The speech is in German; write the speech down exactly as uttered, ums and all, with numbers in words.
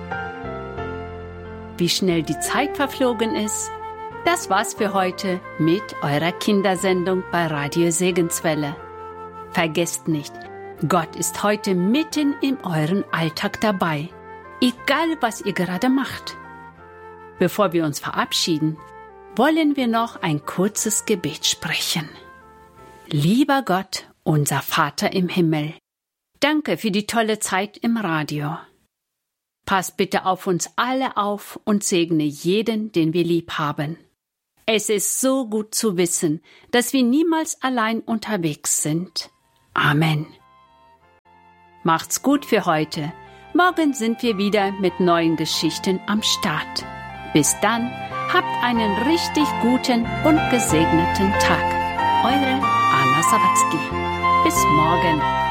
Wie schnell die Zeit verflogen ist, das war's für heute mit eurer Kindersendung bei Radio Segenswelle. Vergesst nicht, Gott ist heute mitten in euren Alltag dabei, egal was ihr gerade macht. Bevor wir uns verabschieden, wollen wir noch ein kurzes Gebet sprechen. Lieber Gott, unser Vater im Himmel, danke für die tolle Zeit im Radio. Pass bitte auf uns alle auf und segne jeden, den wir lieb haben. Es ist so gut zu wissen, dass wir niemals allein unterwegs sind. Amen. Macht's gut für heute. Morgen sind wir wieder mit neuen Geschichten am Start. Bis dann, habt einen richtig guten und gesegneten Tag. Eure Anna Sawatzki. Bis morgen.